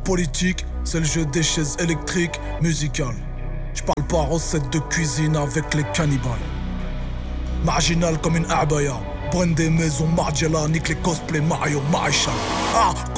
politique, c'est le jeu des chaises électriques, musicales. J'parle pas recette de cuisine avec les cannibales. Marginal comme une abaya, prenne des maisons Margiela, nique les cosplays Mario Maréchal. Ah,